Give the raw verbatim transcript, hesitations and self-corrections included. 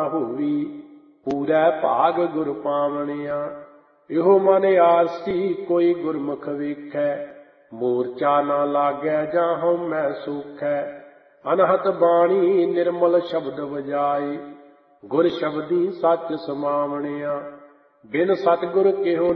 ਹੋਵੀ, ਪੂਰੈ ਭਾਗ ਗੁਰ ਪਾਵਣਿਆ। ਇਹੋ ਮਨ ਆਰਸੀ ਕੋਈ ਗੁਰਮੁਖ ਵੇਖੈ, ਮੂਰਛਾ ਨਾ ਲਾਗੈ ਜਾਂ ਹਉਮੈ ਸੂਖੈ। ਅਨਹਤ ਬਾਣੀ ਨਿਰਮਲ ਸ਼ਬਦ ਵਜਾਈ, ਗੁਰ ਸ਼ਬਦੀ ਸੱਚ ਸਮਾਵਣਿਆ। ਬਿਨ ਸਤਿਗੁਰ ਕਿਹੋ